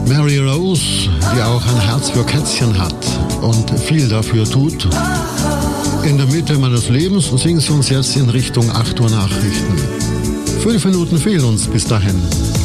Mary Rose, die auch ein Herz für Kätzchen hat und viel dafür tut. In der Mitte meines Lebens singt sie uns jetzt in Richtung 8 Uhr Nachrichten. 5 Minuten fehlen uns bis dahin.